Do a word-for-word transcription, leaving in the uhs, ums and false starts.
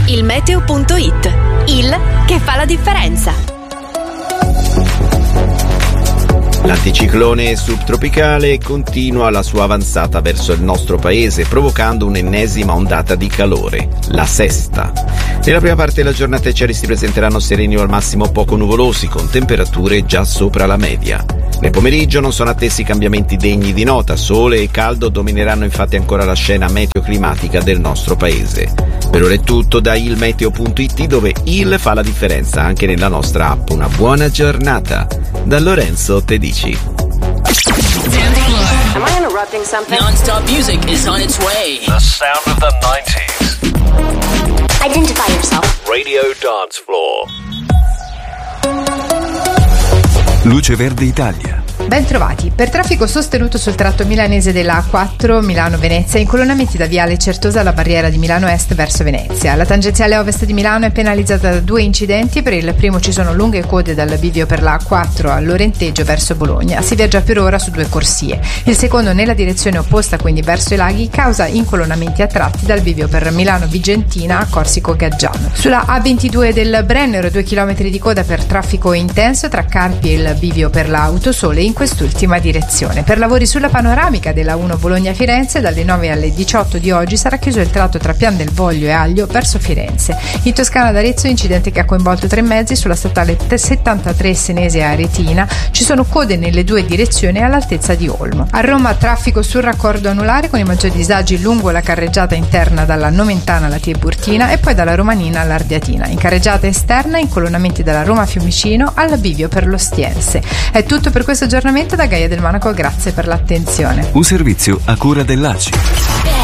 Il meteo punto it, il che fa la differenza. L'anticiclone subtropicale continua la sua avanzata verso il nostro paese, provocando un'ennesima ondata di calore, la sesta. Nella prima parte della giornata i cieli si presenteranno sereni o al massimo poco nuvolosi, con temperature già sopra la media. Nel pomeriggio non sono attesi cambiamenti degni di nota, sole e caldo domineranno infatti ancora la scena meteoclimatica del nostro paese. Per ora è tutto da il meteo punto it, dove il fa la differenza anche nella nostra app. Una buona giornata da Lorenzo Tedici. Am I interrupting something? Non-stop music is on its way. The sound of the nineties. Identify yourself. Radio Dance Floor. Luce Verde Italia. Ben trovati. Per traffico sostenuto sul tratto milanese della A quattro Milano-Venezia, incolonnamenti da Viale Certosa alla barriera di Milano Est verso Venezia. La tangenziale ovest di Milano è penalizzata da due incidenti. Per il primo ci sono lunghe code dal bivio per la A quattro a Lorenteggio verso Bologna. Si viaggia per ora su due corsie. Il secondo, nella direzione opposta, quindi verso i laghi, causa incolonnamenti a tratti dal bivio per Milano-Vigentina a Corsico-Gaggiano. Sulla A ventidue del Brennero, due chilometri di coda per traffico intenso tra Carpi e il bivio per la Autosole in quest'ultima direzione. Per lavori sulla panoramica della uno Bologna-Firenze, dalle nove alle diciotto di oggi sarà chiuso il tratto tra Pian del Voglio e Aglio verso Firenze. In Toscana d'Arezzo, incidente che ha coinvolto tre mezzi sulla statale settantatré Senese a Retina. Ci sono code nelle due direzioni all'altezza di Olmo. A Roma, traffico sul raccordo anulare con i maggiori disagi lungo la carreggiata interna dalla Nomentana alla Tiburtina e poi dalla Romanina all'Ardiatina. In carreggiata esterna, incolonnamenti dalla Roma Fiumicino al bivio per l'Ostiense. È tutto per questo aggiornamento da Gaia del Monaco, grazie per l'attenzione. Un servizio a cura dell'A C I.